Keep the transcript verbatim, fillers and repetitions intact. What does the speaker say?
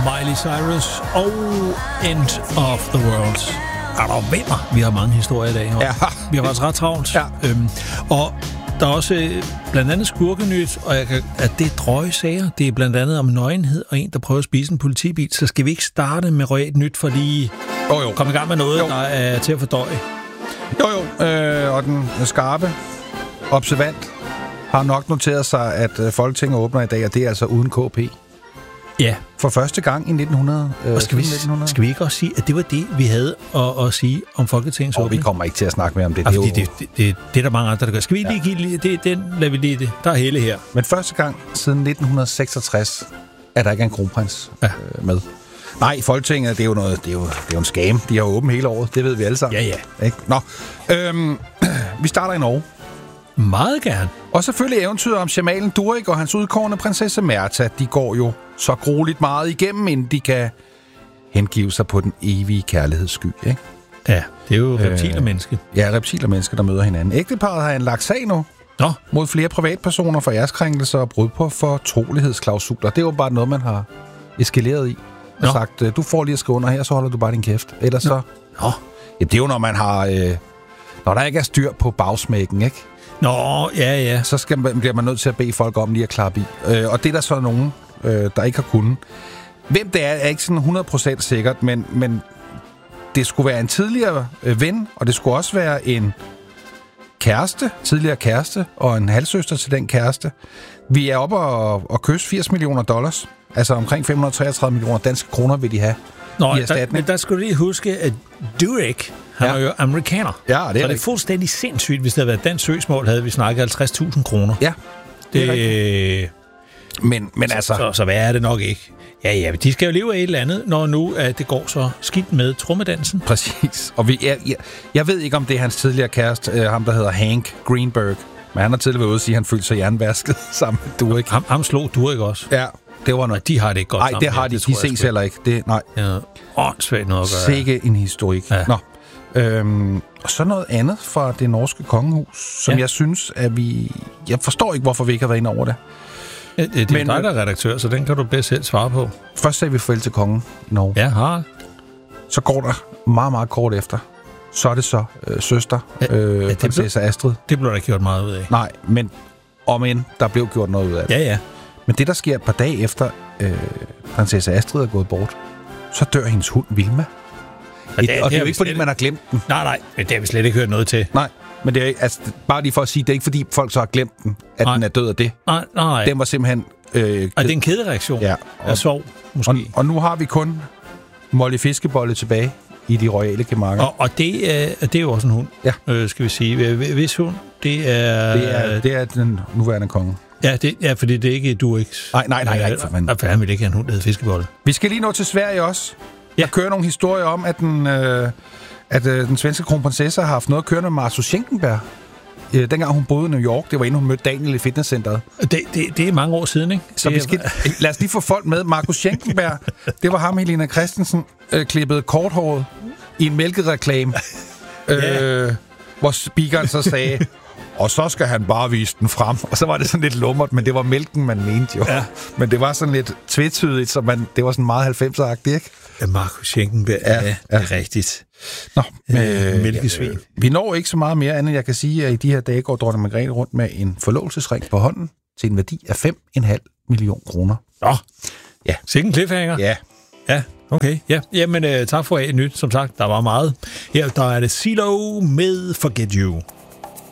Miley Cyrus og End of the World. Er der vimmer? Vi har mange historier i dag. Ja. Vi har faktisk ret travlt. Ja. Øhm, og der er også øh, blandt andet skurkenyt, og jeg kan, at det er drøje sager. Det er blandt andet om nøgenhed og en, der prøver at spise en politibil. Så skal vi ikke starte med royalt nyt, for lige jo, jo. komme i gang med noget, jo. Der er til at fordøje. Jo, jo. Øh, og den skarpe observant har nok noteret sig, at øh, Folketinget åbner i dag, og det er altså uden K P. Ja. For første gang i nitten hundrede. Øh, og skal vi, nitten hundrede. Skal vi ikke også sige, at det var det, vi havde at, at sige om Folketingets åbning? Og vi kommer ikke til at snakke mere om det. Ja, det, er det, jo... det, det, det er der mange andre, der gør. Skal vi lige ja. give det? Den lader vi lige det. Der er hele her. Men første gang siden nitten seksogtres er der ikke en kronprins ja. øh, med. Nej, Folketinget, det er jo noget, det er jo, det er jo en scam. De har åbent hele året, det ved vi alle sammen. Ja, ja. Ikke? Nå, øhm, vi starter i Norge. Meget gerne. Og selvfølgelig eventyret om Jamalen Durek og hans udkårne prinsesse Märtha. De går jo så grueligt meget igennem, inden de kan hengive sig på den evige kærlighedssky, ikke? Ja, det er jo reptilermenneske. Øh, ja, reptilermennesker, der møder hinanden. Ægteparret har anlagt sag nu Nå. mod flere privatpersoner for æreskrænkelser og brud på fortrolighedsklausuler. Det er jo bare noget, man har eskaleret i. Og sagt, du får lige at skrive under her, så holder du bare din kæft. Ellers så... Nå. Ja, det er jo, når man har... Øh, når der ikke er styr på bagsmækken, ikke? Nå, ja, ja. Så skal man, bliver man nødt til at bede folk om lige at klappe i. Øh, og det er der så nogen, øh, der ikke har kunnet. Hvem det er, er ikke sådan hundrede procent sikkert, men, men det skulle være en tidligere øh, ven, og det skulle også være en kæreste, tidligere kæreste, og en halvsøster til den kæreste. Vi er oppe og, og kysse firs millioner dollars. Altså omkring fem hundrede og treogtredive millioner danske kroner vil de have. Nå, der, men der skulle du lige huske, at Durek, han ja. er jo amerikaner. Ja, det er så det er fuldstændig sindssygt, hvis det havde været dansk søgsmål, havde vi snakket halvtreds tusind kroner. Ja, det, det er men, men så, altså... Så, så hvad er det nok ikke? Ja, ja, de skal jo leve af et eller andet, når nu at det går så skidt med trommedansen. Præcis. Og vi, jeg, jeg, jeg ved ikke, om det er hans tidligere kæreste, øh, ham der hedder Hank Greenberg, men han har tidligere været ude at sige, at han følte sig jernvasket sammen med Durek. Ham, ham slog Durek også. Ja. Det var noget. De har det ikke godt nej, sammen. Nej, det har de. De, de ses heller ikke. Det, nej. Ja, åndssvagt noget at gøre. Sikke en historik. Ja. Nå. Øhm, og så noget andet fra det norske kongehus, som ja. jeg synes, at vi... Jeg forstår ikke, hvorfor vi ikke har været inde over det. Ja, det, det Men, er dig, der er redaktør, så den kan du bedst selv svare på. Først sagde vi farvel til kongen i Norge. Ja, har. Så går der meget, meget kort efter. Så er det så øh, søster, øh, ja, prinsesse Astrid. Det blev der ikke gjort meget ud af. Nej, men om end der blev gjort noget ud af det. Ja, ja. Men det, der sker et par dage efter øh, prinsesse Astrid er gået bort, så dør hendes hund Vilma. Og det, og det er jo ikke, fordi man har glemt den. Nej, nej, men det har vi slet ikke hørt noget til. Nej, men det er altså, bare lige for at sige, det er ikke, fordi folk så har glemt den, at nej. den er død af det. Nej, nej. Den var simpelthen... Øh, og det er en kædereaktion. Ja. Og, af sorg, måske. Og, og nu har vi kun Molly Fiskebolle tilbage i de royale gemakker. Og, og det, er, det er jo også en hund, ja. øh, skal vi sige. Hvis hund, det er... Det er, det er den nuværende konge. Ja, det, ja, fordi det er ikke Dureks. Nej, nej, nej, nej. For, man... for han vil ikke have en hund, der hedder Fiskebolle. Vi skal lige nå til Sverige også. Ja. Der kører nogle historier om, at den, øh, at, øh, den svenske kronprinsesse har haft noget at køre med Marcus Schenkenberg. Øh, dengang hun boede i New York, det var inden hun mødte Daniel i fitnesscenteret. Det, det, det er mange år siden, ikke? Så vi skal, lad os lige få folk med. Marcus Schenkenberg, det var ham, Helena Christensen, øh, klippede korthåret i en mælkereklame, ja. øh, hvor speakeren så sagde... Og så skal han bare vise den frem. Og så var det sådan lidt lummert, men det var mælken, man mente jo. Ja. Men det var sådan lidt tvetydigt, så man, det var sådan meget halvfemser-agtigt, ikke? Ja, Marcus Schenkenberg, ja, ja, ja. Det er rigtigt. Nå, øh, mælkesvin. Øh, vi når ikke så meget mere andet. Jeg kan sige, at i de her dage går dronning Margrethe rundt med en forlovelsesring på hånden til en værdi af fem komma fem million kroner. Nå, ja. Sikke en cliffhanger. Ja. Ja, okay. Ja. Jamen, øh, tak for et nyt. Som sagt, der var meget. Her der er det CeeLo med Forget You.